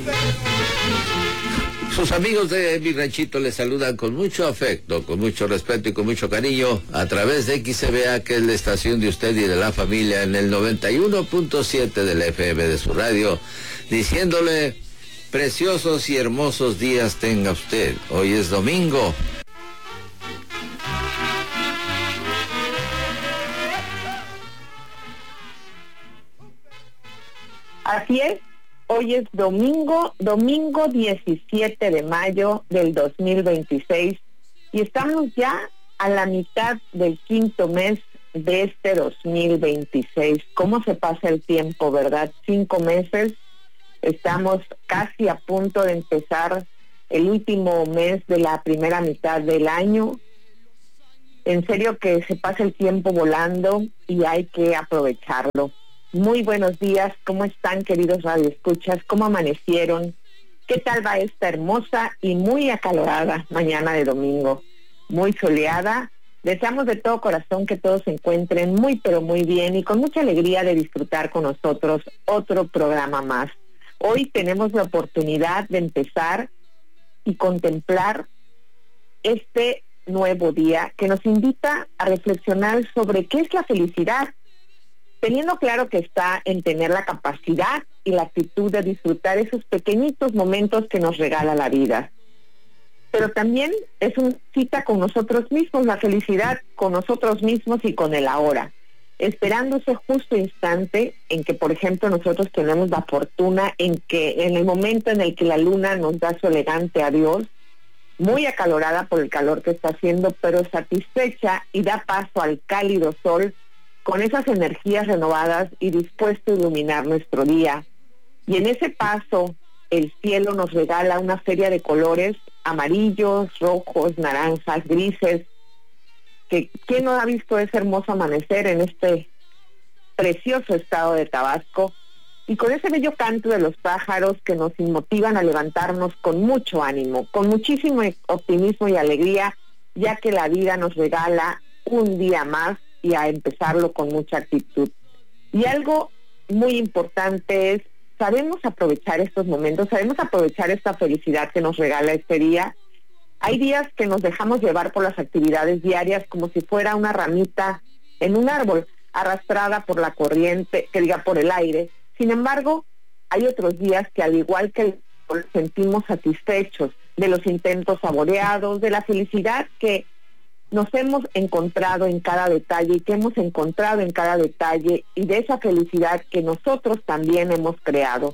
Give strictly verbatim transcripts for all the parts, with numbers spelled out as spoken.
Sus amigos de Mi Ranchito les saludan con mucho afecto, con mucho respeto y con mucho cariño a través de X C V A, que es la estación de usted y de la familia, en el noventa y uno punto siete de la F M de su radio, diciéndole: preciosos y hermosos días tenga usted. Hoy es domingo. Así es. Hoy es domingo, domingo diecisiete de mayo del dos mil veintiséis, y estamos ya a la mitad del quinto mes de este dos mil veintiséis. ¿Cómo se pasa el tiempo, verdad? Cinco meses, estamos casi a punto de empezar el último mes de la primera mitad del año. En serio que se pasa el tiempo volando y hay que aprovecharlo. Muy buenos días, ¿cómo están, queridos radioescuchas? ¿Cómo amanecieron? ¿Qué tal va esta hermosa y muy acalorada mañana de domingo? Muy soleada. Deseamos de todo corazón que todos se encuentren muy pero muy bien y con mucha alegría de disfrutar con nosotros otro programa más. Hoy tenemos la oportunidad de empezar y contemplar este nuevo día que nos invita a reflexionar sobre qué es la felicidad, teniendo claro que está en tener la capacidad y la actitud de disfrutar esos pequeñitos momentos que nos regala la vida. Pero también es una cita con nosotros mismos, la felicidad con nosotros mismos y con el ahora, esperando ese justo instante en que, por ejemplo, nosotros tenemos la fortuna en que en el momento en el que la luna nos da su elegante adiós, muy acalorada por el calor que está haciendo, pero satisfecha y da paso al cálido sol, con esas energías renovadas y dispuesto a iluminar nuestro día. Y en ese paso, el cielo nos regala una feria de colores amarillos, rojos, naranjas, grises, que ¿quién no ha visto ese hermoso amanecer en este precioso estado de Tabasco? Y con ese bello canto de los pájaros que nos motivan a levantarnos con mucho ánimo, con muchísimo optimismo y alegría, ya que la vida nos regala un día más y a empezarlo con mucha actitud. Y algo muy importante es, sabemos aprovechar estos momentos, sabemos aprovechar esta felicidad que nos regala este día. Hay días que nos dejamos llevar por las actividades diarias como si fuera una ramita en un árbol, arrastrada por la corriente, que diga por el aire. Sin embargo, hay otros días que, al igual que el sol, sentimos satisfechos de los intentos saboreados, de la felicidad que nos hemos encontrado en cada detalle y que hemos encontrado en cada detalle, y de esa felicidad que nosotros también hemos creado.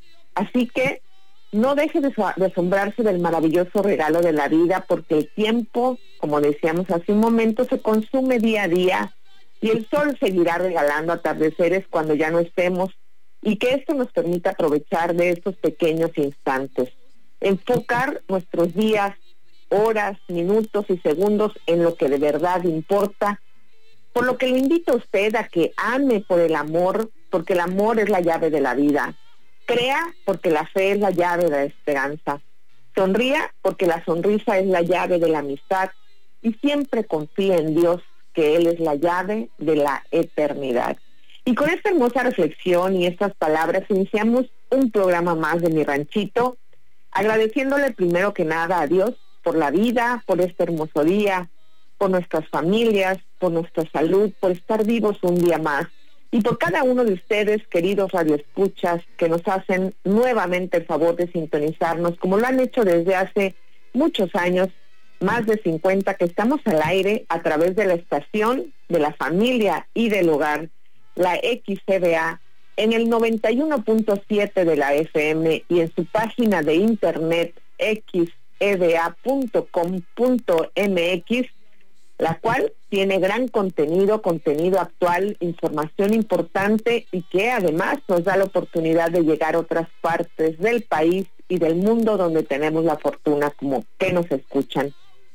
Así que no deje de, de asombrarse del maravilloso regalo de la vida, porque el tiempo, como decíamos hace un momento, se consume día a día y el sol seguirá regalando atardeceres cuando ya no estemos, y que esto nos permita aprovechar de estos pequeños instantes, enfocar nuestros días, horas, minutos y segundos en lo que de verdad importa, por lo que le invito a usted a que ame por el amor, porque el amor es la llave de la vida. Crea, porque la fe es la llave de la esperanza. Sonría, porque la sonrisa es la llave de la amistad, y siempre confíe en Dios, que Él es la llave de la eternidad. Y con esta hermosa reflexión y estas palabras iniciamos un programa más de Mi Ranchito, agradeciéndole primero que nada a Dios por la vida, por este hermoso día, por nuestras familias, por nuestra salud, por estar vivos un día más, y por cada uno de ustedes, queridos radioescuchas, que nos hacen nuevamente el favor de sintonizarnos, como lo han hecho desde hace muchos años, más de cincuenta, que estamos al aire a través de la estación de la familia y del hogar, la X C V A, en el noventa y uno punto siete de la F M y en su página de internet x e v a punto com punto m x, la cual tiene gran contenido, contenido actual, información importante, y que además nos da la oportunidad de llegar a otras partes del país y del mundo donde tenemos la fortuna como que nos escuchan.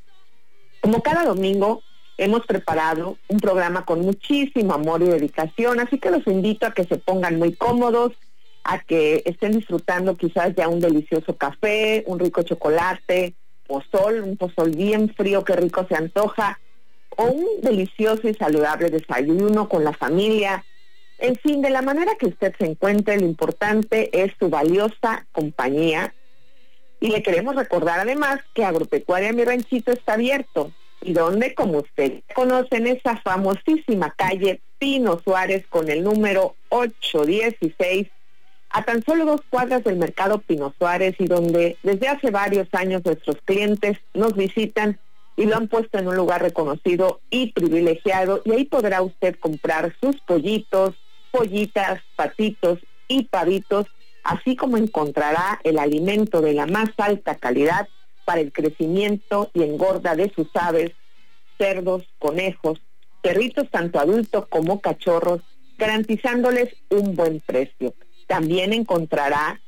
Como cada domingo, hemos preparado un programa con muchísimo amor y dedicación, así que los invito a que se pongan muy cómodos, a que estén disfrutando quizás ya un delicioso café, un rico chocolate, pozol, un pozol bien frío, que rico se antoja, o un delicioso y saludable desayuno con la familia, En fin, de la manera que usted se encuentre, lo importante es su valiosa compañía. Y le queremos recordar además que Agropecuaria Mi Ranchito está abierto, y donde, como usted conoce, en esa famosísima calle Pino Suárez con el número ocho dieciséis, a tan solo dos cuadras del mercado Pino Suárez, y donde desde hace varios años nuestros clientes nos visitan y lo han puesto en un lugar reconocido y privilegiado, y ahí podrá usted comprar sus pollitos, pollitas, patitos y pavitos, así como encontrará el alimento de la más alta calidad para el crecimiento y engorda de sus aves, cerdos, conejos, perritos tanto adultos como cachorros, garantizándoles un buen precio. También encontrará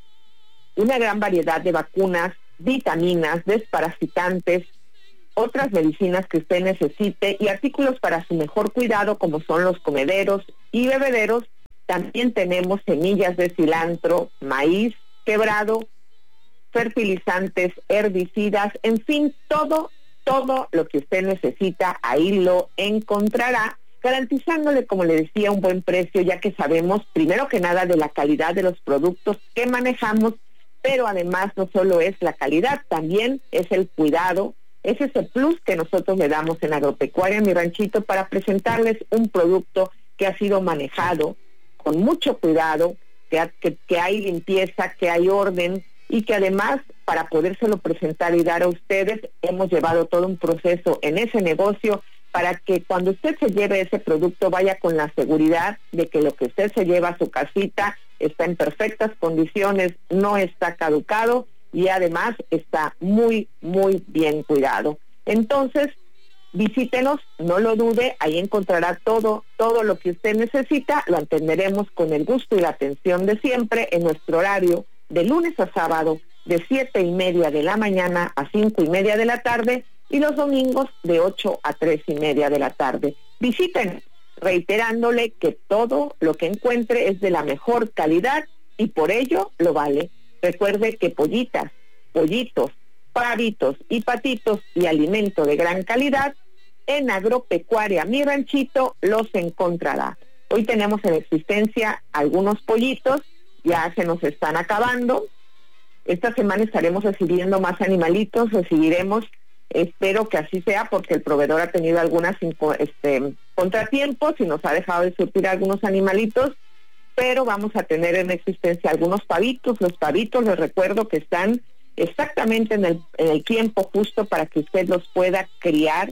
una gran variedad de vacunas, vitaminas, desparasitantes, otras medicinas que usted necesite y artículos para su mejor cuidado, como son los comederos y bebederos. También tenemos semillas de cilantro, maíz quebrado, fertilizantes, herbicidas, en fin, todo, todo lo que usted necesita, ahí lo encontrará, garantizándole, como le decía, un buen precio, ya que sabemos, primero que nada, de la calidad de los productos que manejamos, pero además no solo es la calidad, también es el cuidado, es ese plus que nosotros le damos en Agropecuaria Mi Ranchito para presentarles un producto que ha sido manejado con mucho cuidado, que, ha, que, que hay limpieza, que hay orden, y que además, para podérselo presentar y dar a ustedes, hemos llevado todo un proceso en ese negocio para que cuando usted se lleve ese producto vaya con la seguridad de que lo que usted se lleva a su casita está en perfectas condiciones, no está caducado y además está muy, muy bien cuidado. Entonces, visítenos, no lo dude, ahí encontrará todo, todo lo que usted necesita, lo atenderemos con el gusto y la atención de siempre en nuestro horario de lunes a sábado, de siete y media de la mañana a cinco y media de la tarde, y los domingos de ocho a tres y media de la tarde. Visiten, reiterándole que todo lo que encuentre es de la mejor calidad y por ello lo vale. Recuerde que pollitas, pollitos, pavitos y patitos y alimento de gran calidad, en Agropecuaria Mi Ranchito los encontrará. Hoy tenemos en existencia algunos pollitos, ya se nos están acabando. Esta semana estaremos recibiendo más animalitos, recibiremos, espero que así sea, porque el proveedor ha tenido algunas este, contratiempos y nos ha dejado de surtir algunos animalitos, pero vamos a tener en existencia algunos pavitos. Los pavitos, les recuerdo que están exactamente en el, en el tiempo justo para que usted los pueda criar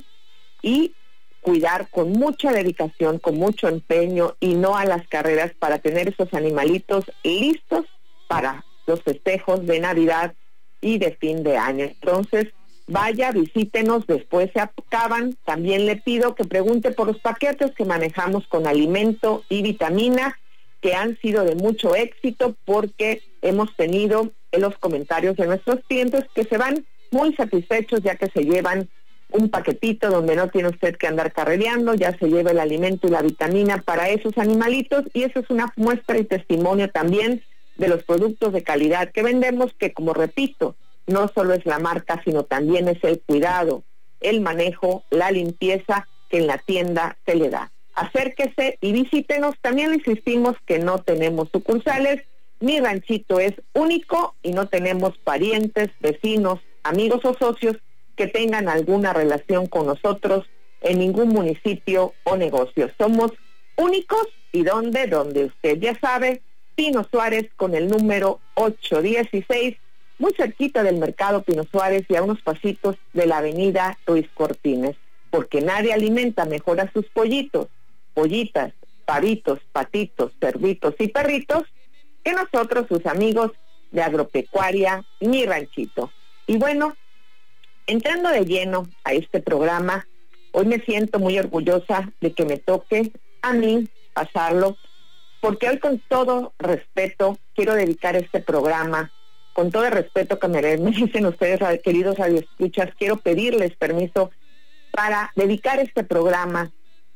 y cuidar con mucha dedicación, con mucho empeño y no a las carreras, para tener esos animalitos listos para los festejos de Navidad y de fin de año. Entonces, vaya, visítenos, después se acaban. También le pido que pregunte por los paquetes que manejamos con alimento y vitamina, que han sido de mucho éxito porque hemos tenido en los comentarios de nuestros clientes que se van muy satisfechos, ya que se llevan un paquetito donde no tiene usted que andar carrereando, ya se lleva el alimento y la vitamina para esos animalitos, y eso es una muestra y testimonio también de los productos de calidad que vendemos, que, como repito, no solo es la marca, sino también es el cuidado, el manejo, la limpieza que en la tienda se le da. Acérquese y visítenos. También le insistimos que no tenemos sucursales, Mi Ranchito es único y no tenemos parientes, vecinos, amigos o socios que tengan alguna relación con nosotros en ningún municipio o negocio. Somos únicos, y donde, donde usted ya sabe, Pino Suárez con el número ocho dieciséis, muy cerquita del mercado Pino Suárez y a unos pasitos de la avenida Ruiz Cortines, porque nadie alimenta mejor a sus pollitos, pollitas, pavitos, patitos, cerditos y perritos que nosotros, sus amigos de Agropecuaria Mi Ranchito. Y bueno, entrando de lleno a este programa, hoy me siento muy orgullosa de que me toque a mí pasarlo, porque hoy, con todo respeto, quiero dedicar este programa, con todo el respeto que me merecen ustedes, queridos radioescuchas, quiero pedirles permiso para dedicar este programa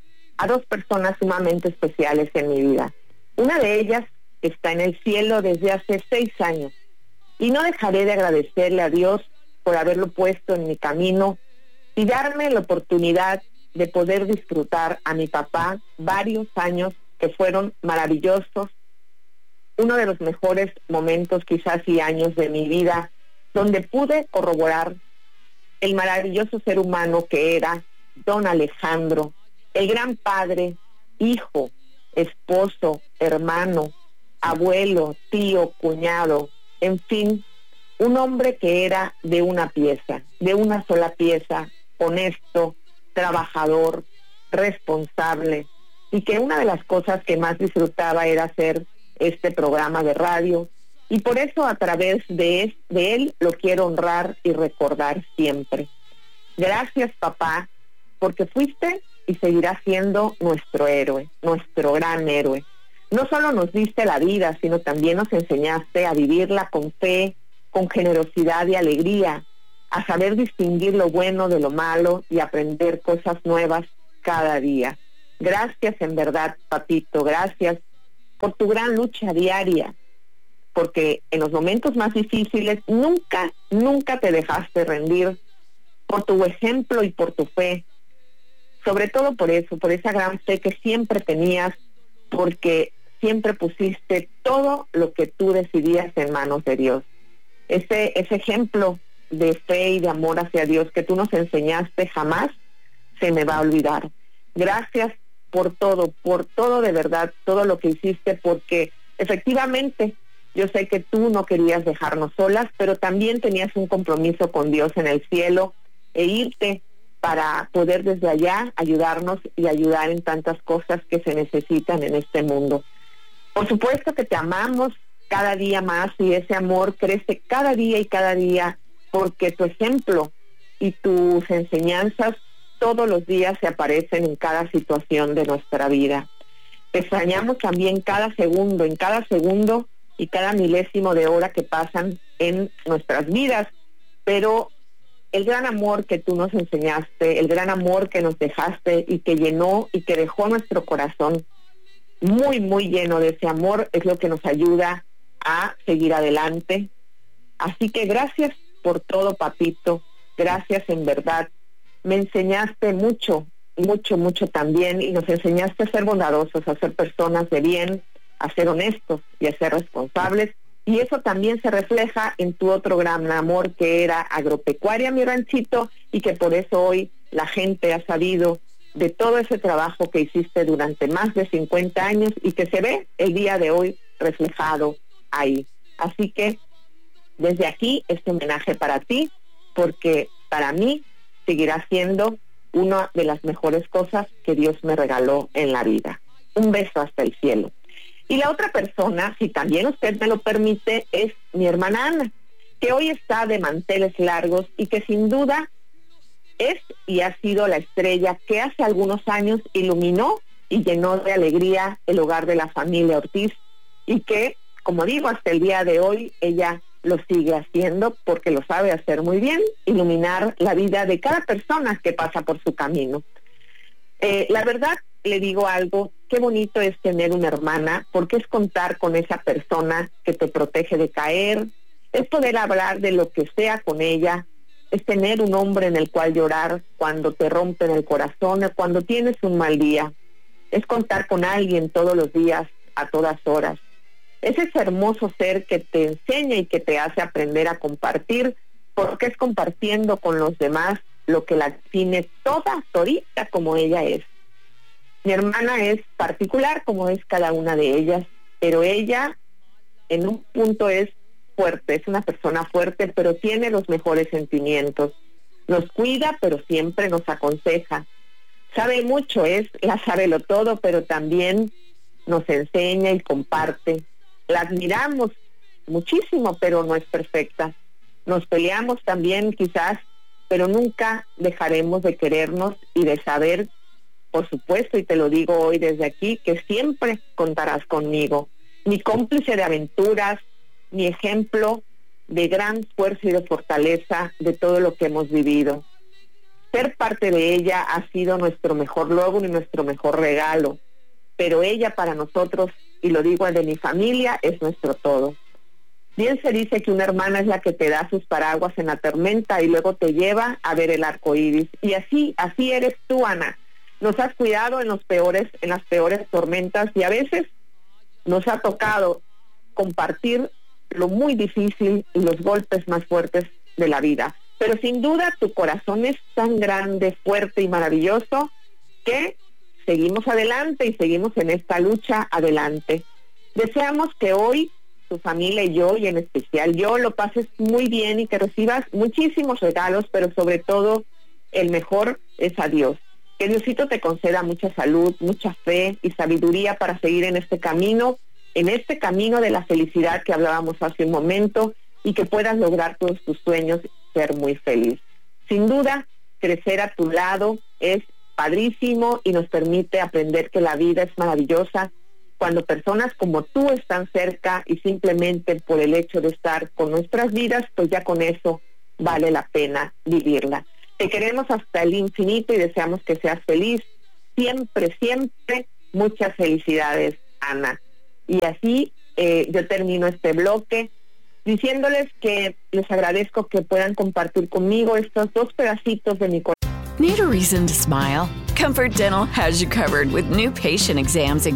a dos personas sumamente especiales en mi vida. Una de ellas está en el cielo desde hace seis años, y no dejaré de agradecerle a Dios por haberlo puesto en mi camino y darme la oportunidad de poder disfrutar a mi papá varios años que fueron maravillosos, uno de los mejores momentos quizás y años de mi vida, donde pude corroborar el maravilloso ser humano que era don Alejandro, el gran padre, hijo, esposo, hermano, abuelo, tío, cuñado, en fin, un hombre que era de una pieza, de una sola pieza, honesto, trabajador, responsable, y que una de las cosas que más disfrutaba era hacer este programa de radio, y por eso a través de, de él lo quiero honrar y recordar siempre. Gracias, papá, porque fuiste y seguirás siendo nuestro héroe, nuestro gran héroe. No solo nos diste la vida, sino también nos enseñaste a vivirla con fe, con generosidad y alegría, a saber distinguir lo bueno de lo malo y aprender cosas nuevas cada día. Gracias en verdad, papito, gracias por tu gran lucha diaria, porque en los momentos más difíciles nunca, nunca te dejaste rendir, por tu ejemplo y por tu fe, sobre todo por eso, por esa gran fe que siempre tenías, porque siempre pusiste todo lo que tú decidías en manos de Dios. Ese, ese ejemplo de fe y de amor hacia Dios que tú nos enseñaste jamás se me va a olvidar. Gracias por todo, por todo de verdad, todo lo que hiciste, porque efectivamente yo sé que tú no querías dejarnos solas, pero también tenías un compromiso con Dios en el cielo e irte para poder desde allá ayudarnos y ayudar en tantas cosas que se necesitan en este mundo. Por supuesto que te amamos cada día más y ese amor crece cada día y cada día, porque tu ejemplo y tus enseñanzas todos los días se aparecen en cada situación de nuestra vida. Te extrañamos también cada segundo, en cada segundo y cada milésimo de hora que pasan en nuestras vidas, pero el gran amor que tú nos enseñaste, el gran amor que nos dejaste y que llenó y que dejó nuestro corazón muy, muy lleno de ese amor, es lo que nos ayuda a seguir adelante. Así que gracias por todo, papito, gracias en verdad. Me enseñaste mucho, mucho, mucho también, y nos enseñaste a ser bondadosos, a ser personas de bien, a ser honestos y a ser responsables, y eso también se refleja en tu otro gran amor, que era Agropecuaria Mi Ranchito, y que por eso hoy la gente ha sabido de todo ese trabajo que hiciste durante más de cincuenta años y que se ve el día de hoy reflejado ahí. Así que desde aquí este homenaje para ti, porque para mí seguirá siendo una de las mejores cosas que Dios me regaló en la vida. Un beso hasta el cielo. Y la otra persona, si también usted me lo permite, es mi hermana Ana, que hoy está de manteles largos y que sin duda es y ha sido la estrella que hace algunos años iluminó y llenó de alegría el hogar de la familia Ortiz, y que, como digo, hasta el día de hoy ella lo sigue haciendo porque lo sabe hacer muy bien, iluminar la vida de cada persona que pasa por su camino. Eh, la verdad, le digo algo, qué bonito es tener una hermana, porque es contar con esa persona que te protege de caer, es poder hablar de lo que sea con ella, es tener un hombre en el cual llorar cuando te rompen el corazón o cuando tienes un mal día, es contar con alguien todos los días, a todas horas. Es ese hermoso ser que te enseña y que te hace aprender a compartir, porque es compartiendo con los demás lo que la define toda solita como ella es. Mi hermana es particular como es cada una de ellas, pero ella en un punto es fuerte, es una persona fuerte, pero tiene los mejores sentimientos. Nos cuida, pero siempre nos aconseja. Sabe mucho, es la sábelo todo, pero también nos enseña y comparte. La admiramos muchísimo, pero no es perfecta. Nos peleamos también quizás, pero nunca dejaremos de querernos y de saber, por supuesto, y te lo digo hoy desde aquí, que siempre contarás conmigo. Mi cómplice de aventuras, mi ejemplo de gran fuerza y de fortaleza de todo lo que hemos vivido. Ser parte de ella ha sido nuestro mejor logro y nuestro mejor regalo, pero ella para nosotros, y lo digo de mi familia, es nuestro todo. Bien se dice que una hermana es la que te da sus paraguas en la tormenta y luego te lleva a ver el arco iris. Y así, así eres tú, Ana. Nos has cuidado en los peores, en las peores tormentas, y a veces nos ha tocado compartir lo muy difícil y los golpes más fuertes de la vida. Pero sin duda tu corazón es tan grande, fuerte y maravilloso que seguimos adelante y seguimos en esta lucha adelante. Deseamos que hoy tu familia y yo, y en especial yo, lo pases muy bien y que recibas muchísimos regalos, pero sobre todo el mejor es a Dios. Que Diosito te conceda mucha salud, mucha fe y sabiduría para seguir en este camino, en este camino de la felicidad que hablábamos hace un momento, y que puedas lograr todos tus sueños y ser muy feliz. Sin duda, crecer a tu lado es padrísimo y nos permite aprender que la vida es maravillosa cuando personas como tú están cerca, y simplemente por el hecho de estar con nuestras vidas, pues ya con eso vale la pena vivirla. Te queremos hasta el infinito y deseamos que seas feliz. Siempre, siempre, muchas felicidades, Ana. Y así eh, yo termino este bloque diciéndoles que les agradezco que puedan compartir conmigo estos dos pedacitos de mi corazón. Need a reason to smile? Comfort Dental has you covered with new patient exams and